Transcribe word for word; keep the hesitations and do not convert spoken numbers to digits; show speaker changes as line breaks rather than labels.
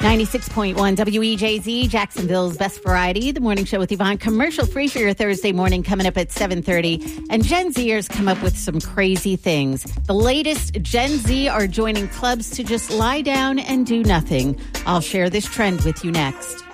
ninety-six point one W E J Z, Jacksonville's best variety. The morning show with Yvonne, commercial free for your Thursday morning, coming up at seven thirty. And Gen Zers come up with some crazy things. The latest, Gen Z are joining clubs to just lie down and do nothing. I'll share this trend with you next.